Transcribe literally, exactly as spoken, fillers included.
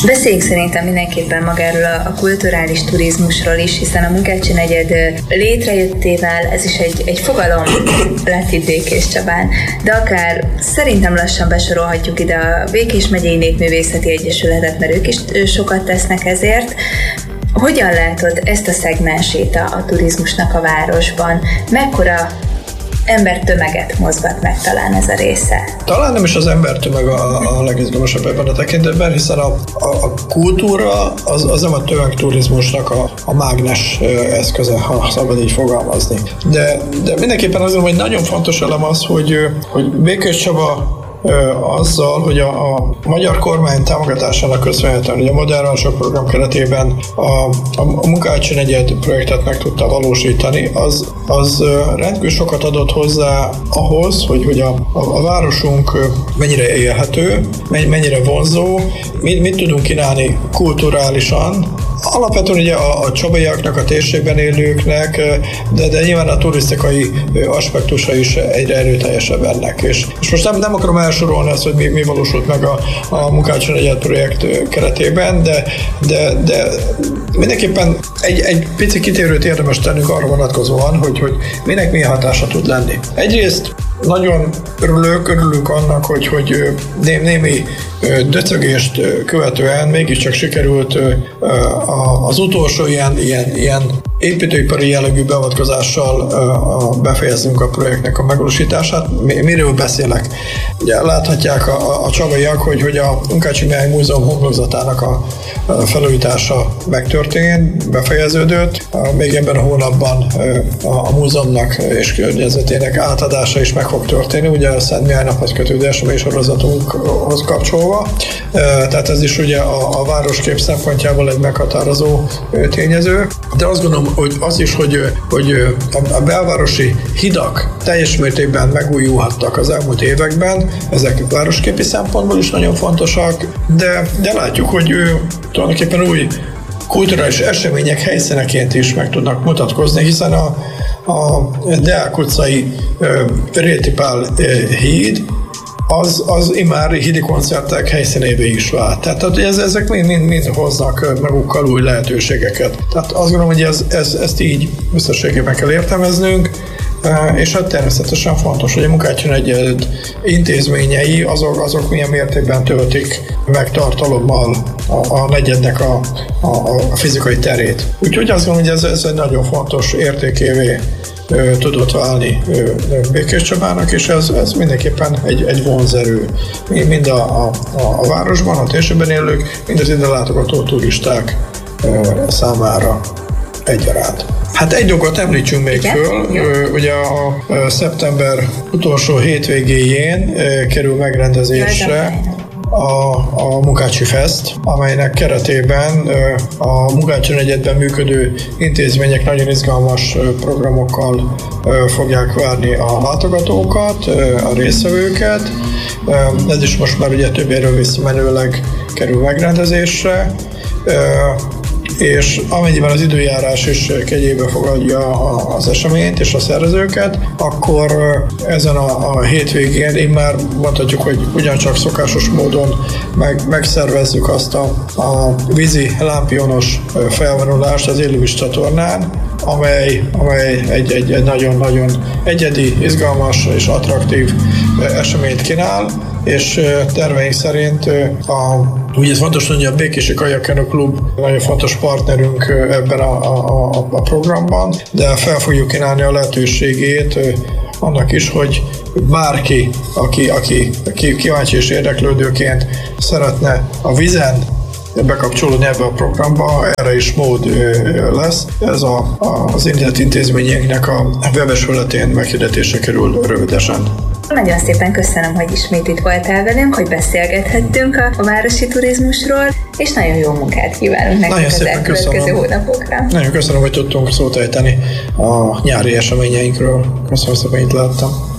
Beszéljünk szerintem mindenképpen magáról a, a kulturális turizmusról is, hiszen a Munkácsi negyed létrejöttével ez is egy, egy fogalom lett itt Békéscsabán, de akár szerintem lassan besorolhatjuk ide a Békés Megyei Népművészeti Egyesületet, mert ők is sokat tesznek ezért. Hogyan látod ezt a szegmensét a, a turizmusnak a városban? Mekkora embertömeget mozgat meg talán ez a része? Talán nem is az embertömeg a, a legizgalmasabb ebben a tekintetben, hiszen a, a, a kultúra az, az nem a tömegturizmusnak a, a mágnes eszköze, ha szabad így fogalmazni. De, de mindenképpen azért, hogy nagyon fontos elem az, hogy, hogy Békéscsaba azzal, hogy a, a magyar kormány támogatásának köszönhetően, hogy a Modern Városok program keretében a, a, a Munkácsi negyed projektet meg tudta valósítani, az, az rendkívül sokat adott hozzá ahhoz, hogy, hogy a, a, a városunk mennyire élhető, mennyire vonzó, mit, mit tudunk kínálni kulturálisan. Alapvetően ugye a, a csabaiaknak, a térségben élőknek, de, de nyilván a turisztikai aspektusa is egyre erőteljesebb ennek. És, és most nem, nem akarom elsorolni azt, hogy mi, mi valósult meg a, a Munkácsi negyed projekt keretében, de, de, de mindenképpen egy, egy pici kitérőt érdemes tennünk arra vonatkozóan, hogy, hogy minek milyen hatása tud lenni. Egyrészt nagyon örülök, örülünk annak, hogy, hogy némi döcögést követően mégiscsak sikerült az utolsó ilyen, ilyen, ilyen építőipari jellegű beavatkozással befejeznünk a projektnek a megvalósítását. Miről beszélek? Ugye láthatják a, a csabaiak, hogy, hogy a Munkácsi Mihály Múzeum homlokzatának a felújítása megtörtént, befejeződött. Még ebben a hónapban a, a múzeumnak és környezetének átadása is meg fog történni, ugye a Szent Mihály naphoz kötődő esemény sorozatunkhoz kapcsolva. Tehát ez is ugye a, a városkép szempontjából egy meghatározó tényező. De azt gondolom, hogy az is, hogy, hogy a belvárosi hidak teljes mértékben megújulhattak az elmúlt években, ezek városképi szempontból is nagyon fontosak, de, de látjuk, hogy tulajdonképpen új kulturális események helyszíneként is meg tudnak mutatkozni, hiszen a, a Deák utcai Réti Pál híd az, az immár hídi koncertek helyszínévé is vált. Tehát ez, ezek mind, mind, mind hoznak magukkal új lehetőségeket. Tehát azt gondolom, hogy ez, ez, ezt így összességében kell értelmeznünk, és hát természetesen fontos, hogy a Munkácsi negyed intézményei azok, azok milyen mértékben töltik meg tartalommal a, a negyednek a, a, a fizikai terét. Úgyhogy azt gondolom, hogy ez, ez egy nagyon fontos értékévé tudott válni Békéscsabának, és ez, ez mindenképpen egy, egy vonzerő. Mind a, a, a városban, a térségben élők, mind az ide látogató turisták számára egyaránt. Hát egy dolgot említsünk még igen, föl, igen. Ugye a, a szeptember utolsó hétvégéjén kerül megrendezésre a, a Munkácsi Fest, amelynek keretében a Munkácsi negyedben működő intézmények nagyon izgalmas programokkal fogják várni a látogatókat, a résztvevőket. Ez is most már ugye több évről visszamenőleg kerül megrendezésre, és amennyiben az időjárás is kegyébe fogadja az eseményt és a szervezőket, akkor ezen a, a hétvégén én már mondhatjuk, hogy ugyancsak szokásos módon meg, megszervezzük azt a, a vízi lámpionos felvonulást az Élővíz csatornán, amely, amely egy, egy, egy nagyon-nagyon egyedi, izgalmas és attraktív eseményt kínál, és terveink szerint a Ugye ez fontos, hogy a Békési Kajakkenő Klub nagyon fontos partnerünk ebben a, a, a programban, de fel fogjuk kínálni a lehetőségét annak is, hogy bárki, aki, aki, aki kíváncsi és érdeklődőként szeretne a vízen bekapcsolódni ebbe a programba, erre is mód lesz. Ez a, az érintett intézményeknek a webes felületén meghirdetése kerül rövidesen. Nagyon szépen köszönöm, hogy ismét itt voltál velünk, hogy beszélgethettünk a, a városi turizmusról, és nagyon jó munkát kívánunk nekünk az elkövetkező hónapokra. Nagyon köszönöm, hogy tudtunk szót ejteni a nyári eseményeinkről. Köszönöm szépen, itt láttam.